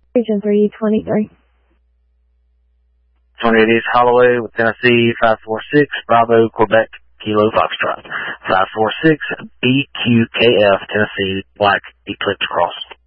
Region 323. 28 East Holloway with Tennessee 546 Bravo Quebec Kilo Foxtrot 546 BQKF Tennessee Black Eclipse Cross.